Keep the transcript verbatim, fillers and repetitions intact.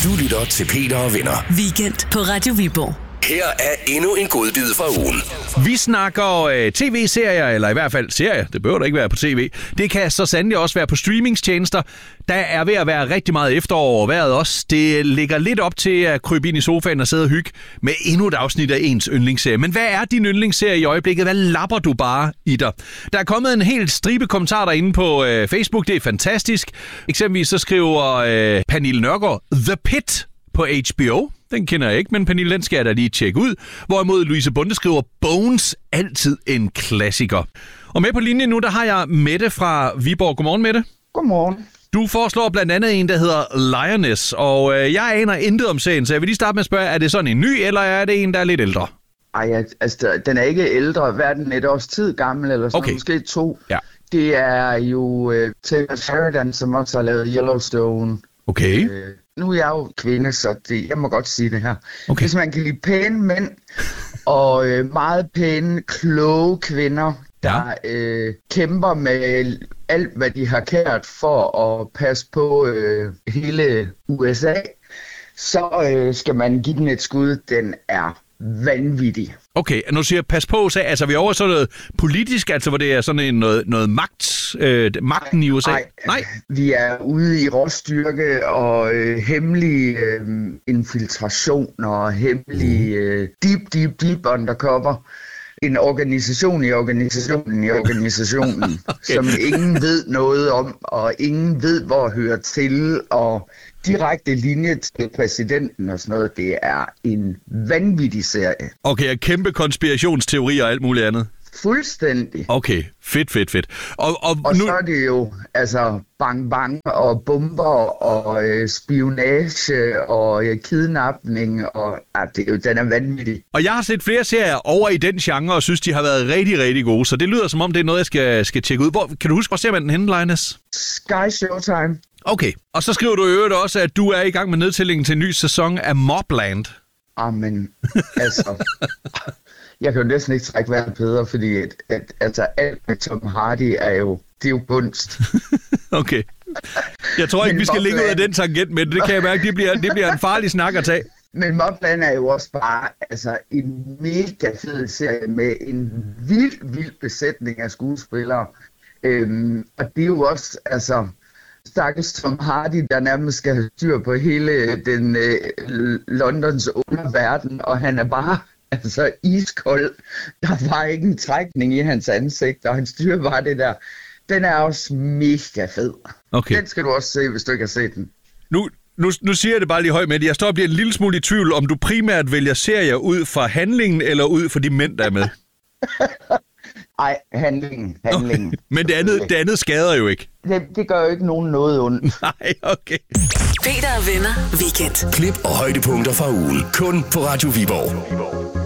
Du lytter til Peter og Venner. Weekend på Radio Viborg. Her er endnu en godbid fra ugen. Vi snakker øh, tv-serier, eller i hvert fald serier. Det behøver da ikke være på tv. Det kan så sandelig også være på streamingstjenester. Der er ved at være rigtig meget efterår over vejret også. Det ligger lidt op til at krybe ind i sofaen og sidde og hygge med endnu et afsnit af ens yndlingsserie. Men hvad er din yndlingsserie i øjeblikket? Hvad lapper du bare i dig? Der er kommet en helt stribe kommentarer derinde på øh, Facebook. Det er fantastisk. Eksempelvis så skriver øh, Pernille Nørgaard, The Pit på H B O. Den kender jeg ikke, men Pernille, den skal jeg da lige tjekke ud. Hvorimod Louise Bunde skriver, Bones, altid en klassiker. Og med på linjen nu, der har jeg Mette fra Viborg. Godmorgen, Mette. Godmorgen. Du foreslår blandt andet en, der hedder Lioness, og øh, jeg aner intet om serien, så jeg vil lige starte med at spørge, er det sådan en ny, eller er det en, der er lidt ældre? Ej, altså, den er ikke ældre, hverken et års tid gammel, eller sådan okay. måske to. Ja. Det er jo uh, Taylor Sheridan, som også har lavet Yellowstone. Okay. Uh, nu er jeg jo kvinde, så det, jeg må godt sige det her. Okay. Hvis man kan lide pæne mænd, og uh, meget pæne, kloge kvinder, der ja. uh, kæmper med alt, hvad de har kært for at passe på uh, hele U S A, så uh, skal man give den et skud. Den er vanvittig. Okay, nu siger jeg, pas på, så altså vi er over sådan noget politisk, altså hvor det er sådan en, noget, noget magt, øh, magten i U S A? Nej, nej, vi er ude i råstyrke og øh, hemmelige øh, infiltrationer og hemmelige øh, deep, deep, deep undercover. En organisation i organisationen i organisationen, okay. Som ingen ved noget om, og ingen ved, hvor hører til, og direkte linje til præsidenten og sådan noget. Det er en vanvittig serie. Okay, kæmpe konspirationsteorier og alt muligt andet. Fuldstændig. Okay, fedt, fedt, fedt. Og, og, og nu... så er det jo altså bang bang og bomber og øh, spionage og øh, kidnapning, og ja, det er jo, den er vanvittig. Og jeg har set flere serier over i den genre og synes, de har været rigtig, rigtig gode, så det lyder som om, det er noget, jeg skal, skal tjekke ud. Hvor, kan du huske, hvor ser man den henne, Linus? Sky Showtime. Okay, og så skriver du i øvrigt også, at du er i gang med nedtællingen til en ny sæson af Mobland. Amen, altså... Jeg kan jo næsten ikke trække vejret bedre, fordi at, at, altså, alt med Tom Hardy er jo, det er jo kunst. Okay. Jeg tror ikke, vi skal ligge ud af den tangent, men det kan jeg mærke, det bliver, det bliver en farlig snak at tage. Men Mobland er jo også bare altså, en mega fed serie med en vild, vild besætning af skuespillere. Øhm, og det er jo også, altså... Stakkels Tom Hardy, der nærmest skal have styr på hele den øh, Londons underverden, og han er bare altså iskold. Der var ikke en trækning i hans ansigt, og han styrer bare det der. Den er også mega fed. Okay. Den skal du også se, hvis du ikke har set den. Nu, nu, nu siger jeg det bare lige højt med det. Jeg står og bliver en lille smule i tvivl, om du primært vælger serier ud fra handlingen, eller ud fra de mænd, der er med. Ej, handlingen, handlingen. Okay. Men det andet, det andet skader jo ikke. Det, det gør jo ikke nogen noget ondt. Nej, okay. Peter og Venner Weekend. Klip og højdepunkter fra ugen. Kun på Radio Viborg.